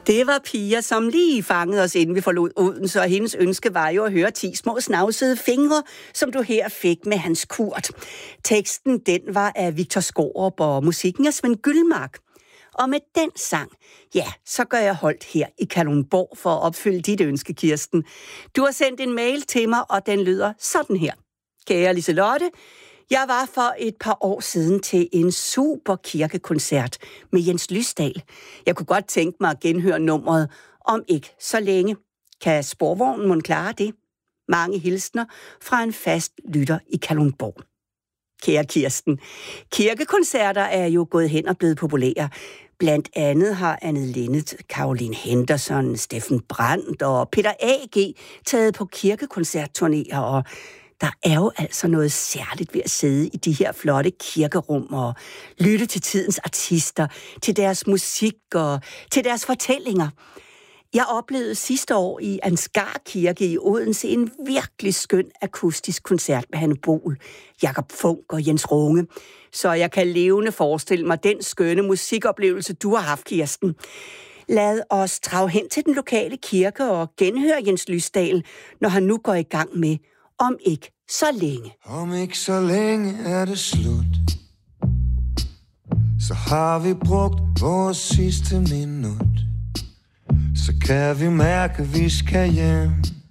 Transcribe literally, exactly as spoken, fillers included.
Det var piger, som lige fangede os, inden vi forlod Odense, og hendes ønske var jo at høre ti små snavsede fingre, som du her fik med Hans Kurt. Teksten, den var af Victor Skaarup, og musikken af Svend Gyldmark. Og med den sang, ja, så gør jeg holdt her i Kalundborg for at opfylde dit ønske, Kirsten. Du har sendt en mail til mig, og den lyder sådan her. Kære Liselotte, jeg var for et par år siden til en super kirkekoncert med Jens Lysdal. Jeg kunne godt tænke mig at genhøre nummeret om ikke så længe. Kan sporvognen mon klare det? Mange hilsner fra en fast lytter i Kalundborg. Kære Kirsten, kirkekoncerter er jo gået hen og blevet populære. Blandt andet har Anne Linnet, Caroline Henderson, Steffen Brandt og Peter A G taget på kirkekoncertturnéer, og der er jo altså noget særligt ved at sidde i de her flotte kirkerum og lytte til tidens artister, til deres musik og til deres fortællinger. Jeg oplevede sidste år i Ansgar Kirke i Odense en virkelig skøn akustisk koncert med Hanne Bol, Jakob Funk og Jens Runge. Så jeg kan levende forestille mig den skønne musikoplevelse, du har haft, Kirsten. Lad os drage hen til den lokale kirke og genhøre Jens Lysdal, når han nu går i gang med Om ikke så længe. Om ikke så længe er det slut. Så har vi brugt vores sidste minut. Så kan vi mærke, at vi skal hjem.